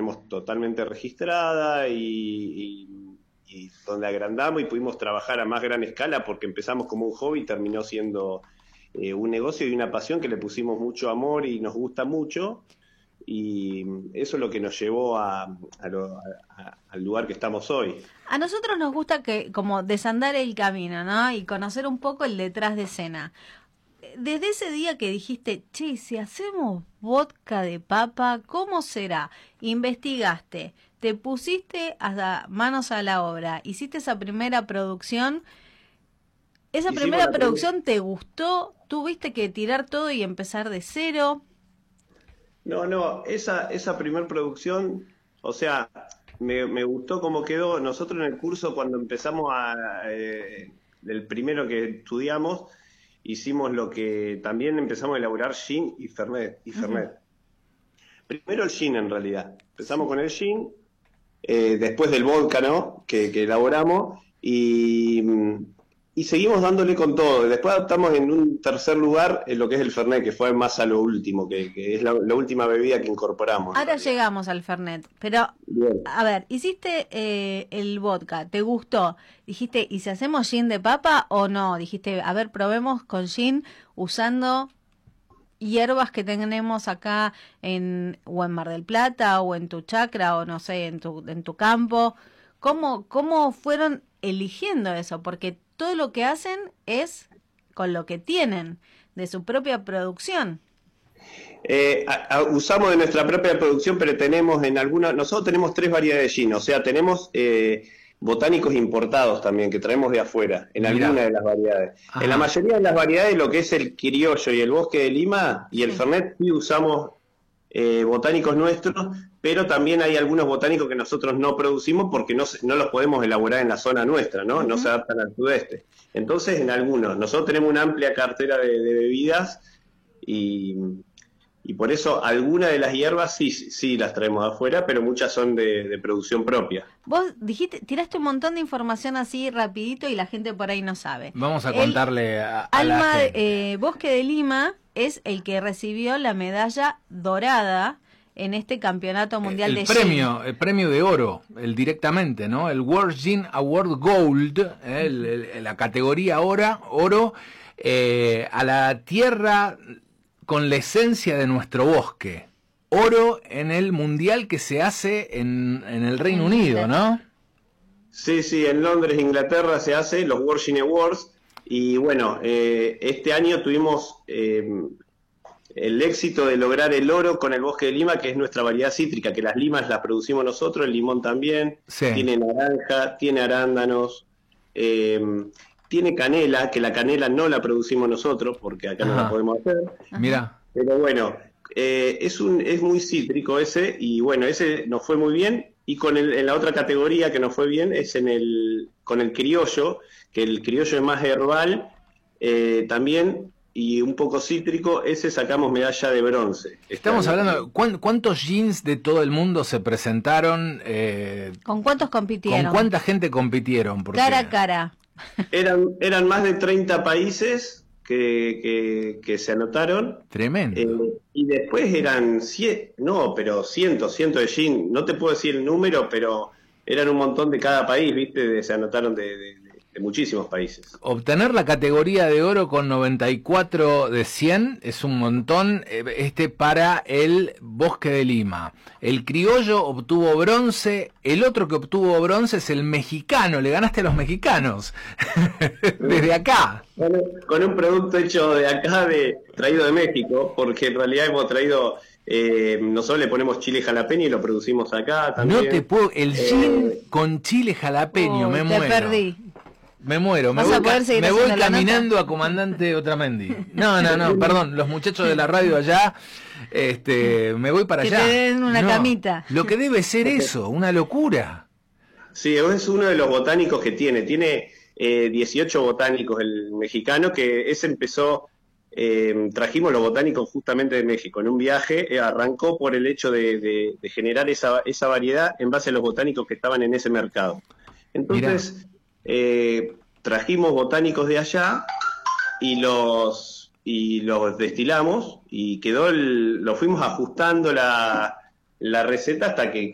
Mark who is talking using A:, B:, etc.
A: tenemos totalmente registrada y donde agrandamos y pudimos trabajar a más gran escala porque empezamos como un hobby y terminó siendo un negocio y una pasión que le pusimos mucho amor y nos gusta mucho, y eso es lo que nos llevó al lugar que estamos hoy.
B: A nosotros nos gusta que como desandar el camino, ¿no? Y conocer un poco el detrás de escena. Desde ese día que dijiste, che, si hacemos vodka de papa, ¿cómo será? Investigaste, te pusiste hasta manos a la obra, hiciste esa primera producción. ¿Esa primera producción te gustó? ¿Tuviste que tirar todo y empezar de cero?
A: No, esa primera producción, o sea, me gustó cómo quedó. Nosotros en el curso, cuando empezamos el primero que estudiamos, hicimos lo que también empezamos a elaborar gin y Fernet. Primero el gin, en realidad. Empezamos con el gin, después del vodka, ¿no? Que elaboramos, y seguimos dándole con todo. Después adaptamos en un tercer lugar lo que es el Fernet, que fue más a lo último, que es la última bebida que incorporamos.
B: Ahora llegamos al Fernet, pero bien. A ver, hiciste el vodka, ¿te gustó? Dijiste, ¿y si hacemos gin de papa o no? Dijiste, a ver, probemos con gin usando hierbas que tenemos acá o en Mar del Plata o en tu chacra o no sé, en tu campo. ¿Cómo fueron eligiendo eso? Porque todo lo que hacen es con lo que tienen de su propia producción.
A: Usamos de nuestra propia producción, pero tenemos nosotros tenemos 3 variedades de gin, o sea, tenemos botánicos importados también, que traemos de afuera, en alguna de las variedades. Ajá. En la mayoría de las variedades, lo que es el criollo y el bosque de Lima y el Fernet, sí usamos botánicos nuestros, pero también hay algunos botánicos que nosotros no producimos porque no los podemos elaborar en la zona nuestra, ¿no? No se adaptan al sudeste. Entonces, en algunos, nosotros tenemos una amplia cartera de bebidas y por eso algunas de las hierbas sí las traemos de afuera, pero muchas son de producción propia.
B: Vos tiraste un montón de información así rapidito y la gente por ahí no sabe.
C: Vamos a contarle a
B: Alma,
C: la gente.
B: Bosque de Lima es el que recibió la medalla dorada en este campeonato mundial de gin.
C: El premio de oro, directamente, ¿no? El World Gin Award Gold, la categoría oro, a la tierra con la esencia de nuestro bosque. Oro en el mundial que se hace en el Reino Unido, ¿no?
A: Sí, en Londres, Inglaterra se hace los World Gin Awards. Y bueno, este año tuvimos el éxito de lograr el oro con el Bosque de Lima, que es nuestra variedad cítrica, que las limas las producimos nosotros, el limón también, sí. Tiene naranja, tiene arándanos, tiene canela, que la canela no la producimos nosotros, porque acá no la podemos hacer.
C: Mira.
A: Pero bueno, es muy cítrico ese, y bueno, ese nos fue muy bien, y en la otra categoría que nos fue bien es con el criollo, que el criollo es más herbal también, y un poco cítrico, ese sacamos medalla de bronce.
C: Estamos hablando, ¿cuántos gins de todo el mundo se presentaron?
B: ¿Con cuántos compitieron?
C: ¿Con cuánta gente compitieron? Porque
B: cara a cara.
A: Eran más de 30 países que se anotaron.
C: Tremendo.
A: Y después eran cientos de gin. No te puedo decir el número, pero eran un montón de cada país, ¿viste? Se anotaron de muchísimos países.
C: Obtener la categoría de oro con 94 de 100 es un montón, para el Bosque de Lima. El criollo obtuvo bronce, el otro que obtuvo bronce es el mexicano, le ganaste a los mexicanos, desde acá.
A: Con un producto hecho de acá, traído de México, porque en realidad hemos traído... nosotros le ponemos chile jalapeño y lo producimos acá también.
C: No te puedo... El gin con chile jalapeño, me muero.
B: Te perdí.
C: Me muero, me voy caminando a Comandante Otramendi. No, perdón, los muchachos de la radio allá, me voy para allá.
B: Que te den una camita.
C: Lo que debe ser eso, una locura.
A: Sí, es uno de los botánicos que tiene 18 botánicos el mexicano, que ese empezó, trajimos los botánicos justamente de México en un viaje, arrancó por el hecho de generar esa variedad en base a los botánicos que estaban en ese mercado. Entonces... trajimos botánicos de allá y los destilamos y lo fuimos ajustando la receta hasta que